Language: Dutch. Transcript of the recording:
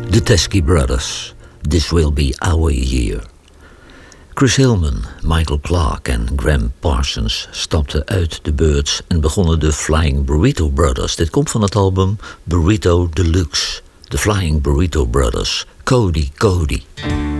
The Teskey Brothers, This Will Be Our Year. Chris Hillman, Michael Clarke en Graham Parsons stapten uit de Byrds en begonnen de Flying Burrito Brothers. Dit komt van het album Burrito Deluxe. The Flying Burrito Brothers, Cody Cody.